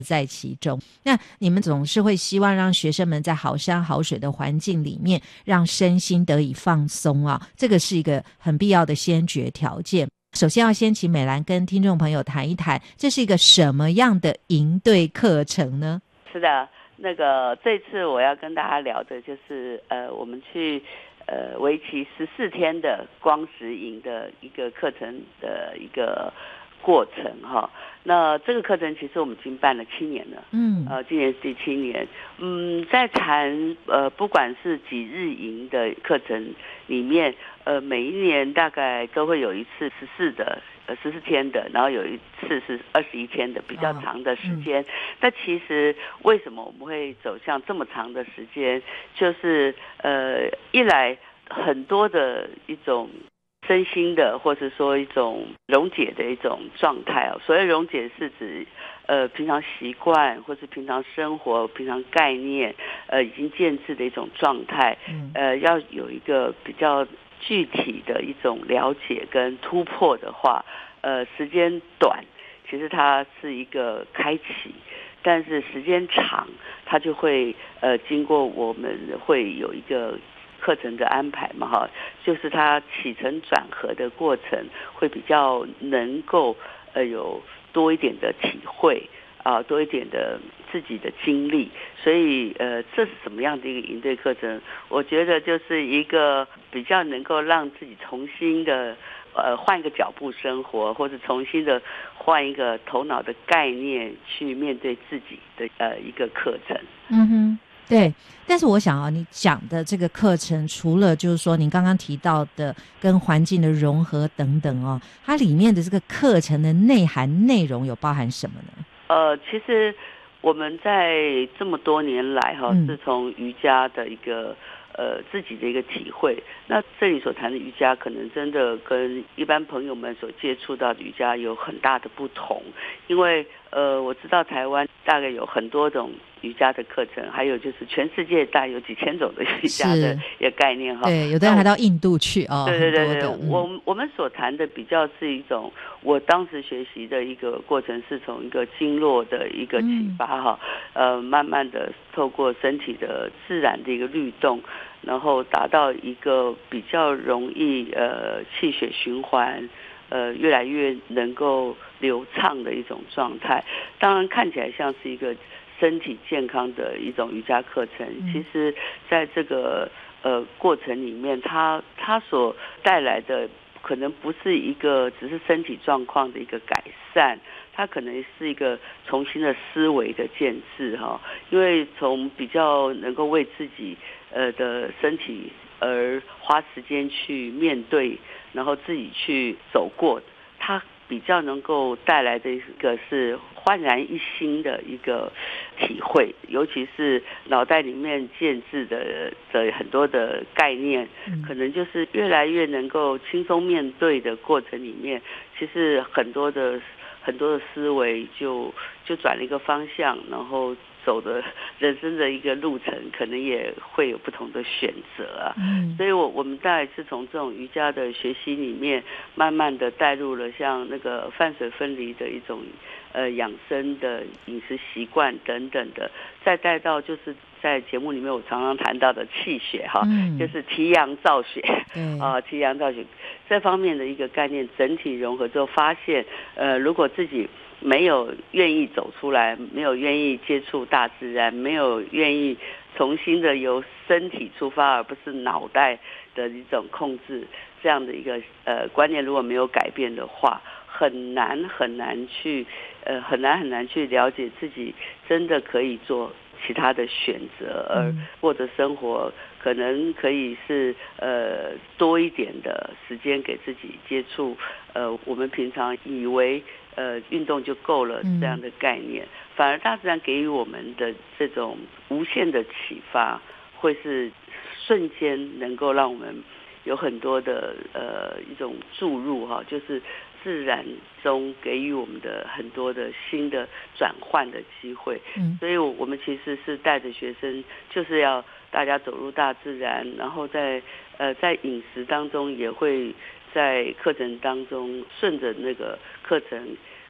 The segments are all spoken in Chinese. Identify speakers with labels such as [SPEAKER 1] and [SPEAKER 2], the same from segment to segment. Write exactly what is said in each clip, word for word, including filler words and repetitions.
[SPEAKER 1] 在其中。那你们总是会希望让学生们在好山好水的环境里面，让身心得以放松啊，这个是一个很必要的先决条件。首先要先请美兰跟听众朋友谈一谈，这是一个什么样的营队课程呢？
[SPEAKER 2] 是的，那个这次我要跟大家聊的就是呃，我们去呃为期十四天的光石营的一个课程的一个过程哈。那这个课程其实我们已经办了七年了，嗯，呃，今年是第七年。嗯，在谈呃，不管是几日营的课程里面，呃，每一年大概都会有一次十四的，呃，十四天的，然后有一次是二十一天的，比较长的时间。那、哦嗯、其实为什么我们会走向这么长的时间？就是呃，一来很多的一种身心的，或是说一种溶解的一种状态哦。所谓溶解是指，呃，平常习惯或是平常生活、平常概念，呃，已经建制的一种状态。呃，要有一个比较具体的一种了解跟突破的话，呃，时间短，其实它是一个开启。但是时间长，它就会呃经过我们会有一个课程的安排嘛哈，就是它起承转合的过程会比较能够呃有多一点的体会啊、呃，多一点的自己的经历，所以呃这是什么样的一个营队课程？我觉得就是一个比较能够让自己重新的呃换一个脚步生活，或者重新的换一个头脑的概念去面对自己的呃一个课程。
[SPEAKER 1] 嗯哼。对，但是我想啊，你讲的这个课程，除了就是说您刚刚提到的跟环境的融合等等哦，它里面的这个课程的内涵内容有包含什么呢？
[SPEAKER 2] 呃，其实我们在这么多年来哈、嗯，是从瑜伽的一个呃自己的一个体会。那这里所谈的瑜伽，可能真的跟一般朋友们所接触到的瑜伽有很大的不同，因为呃，我知道台湾大概有很多种瑜伽的课程，还有就是全世界大概有几千种的瑜伽的一个概念哈。
[SPEAKER 1] 对，有的人还到印度去哦。
[SPEAKER 2] 对对对对，
[SPEAKER 1] 嗯、
[SPEAKER 2] 我我们所谈的比较是一种，我当时学习的一个过程是从一个经络的一个启发哈、嗯，呃，慢慢的透过身体的自然的一个律动，然后达到一个比较容易呃气血循环。呃，越来越能够流畅的一种状态，当然看起来像是一个身体健康的一种瑜伽课程。嗯、其实，在这个呃过程里面，它它所带来的可能不是一个只是身体状况的一个改善，它可能是一个重新的思维的建制哈。因为从比较能够为自己呃的身体而花时间去面对。然后自己去走过，它比较能够带来的一个是焕然一新的一个体会，尤其是脑袋里面建制的的很多的概念，可能就是越来越能够轻松面对的过程里面，其实很多的很多的思维就就转了一个方向，然后走的人生的一个路程，可能也会有不同的选择啊。嗯，所以我我们大概是从这种瑜伽的学习里面，慢慢的带入了像那个饭水分离的一种呃养生的饮食习惯等等的，再带到就是在节目里面我常常谈到的气血哈，嗯、就是提阳造血，啊、呃、提阳造血这方面的一个概念，整体融合之后，发现呃如果自己没有愿意走出来，没有愿意接触大自然，没有愿意重新的由身体出发，而不是脑袋的一种控制，这样的一个呃观念如果没有改变的话，很难很难去呃很难很难去了解自己真的可以做其他的选择，而过的生活可能可以是呃多一点的时间给自己接触呃我们平常以为呃运动就够了这样的概念，反而大自然给予我们的这种无限的启发，会是瞬间能够让我们有很多的呃一种注入哈，就是自然中给予我们的很多的新的转换的机会。嗯，所以我们其实是带着学生，就是要大家走入大自然，然后在呃在饮食当中也会在课程当中顺着那个课程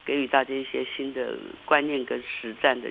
[SPEAKER 2] 给予大家一些新的观念跟实战的